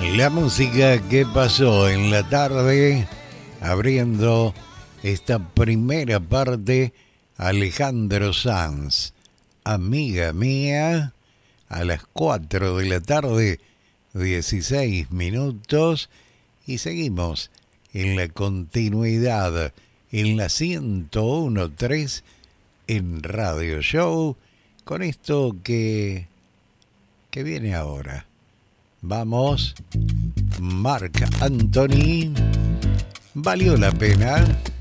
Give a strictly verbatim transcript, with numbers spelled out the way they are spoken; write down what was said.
La música que pasó en la tarde, abriendo esta primera parte, Alejandro Sanz, Amiga Mía, a las cuatro de la tarde, dieciséis minutos, y seguimos en la continuidad, en la ciento uno punto tres, en Radio Show, con esto que, que viene ahora. Vamos, Marc Anthony, valió la pena.